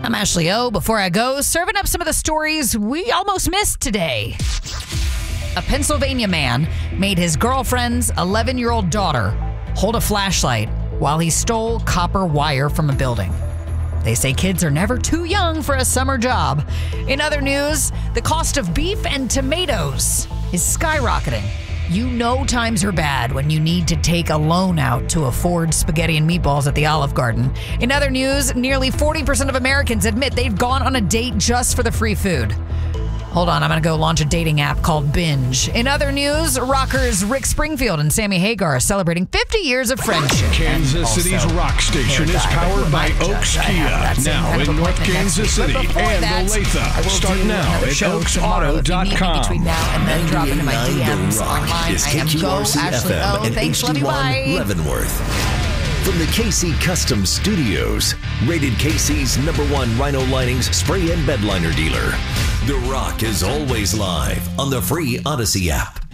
I'm Ashley O. Before I go, serving up some of the stories we almost missed today. A Pennsylvania man made his girlfriend's 11-year-old daughter hold a flashlight while he stole copper wire from a building. They say kids are never too young for a summer job. In other news, the cost of beef and tomatoes is skyrocketing. You know times are bad when you need to take a loan out to afford spaghetti and meatballs at the Olive Garden. In other news, nearly 40% of Americans admit they've gone on a date just for the free food. Hold on, I'm going to go launch a dating app called Binge. In other news, rockers Rick Springfield and Sammy Hagar are celebrating 50 years of friendship. Kansas City's rock station is powered by Oaks Kia. Now in North Kansas City and Olathe. Start now at oaksauto.com. Between now and then, drop into my DMs online. I am Go Ashley O. and Thanks, love you, bye. Leavenworth. From the KC Custom Studios, rated KC's #1 Rhino Linings spray and bed liner dealer. The Rock is always live on the free Odyssey app.